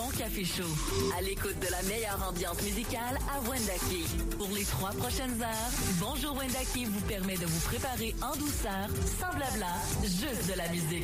bon café chaud. À l'écoute de la meilleure ambiance musicale à Wendake. Pour les 3 prochaines heures, Bonjour Wendake vous permet de vous préparer en douceur, sans blabla, juste de la musique.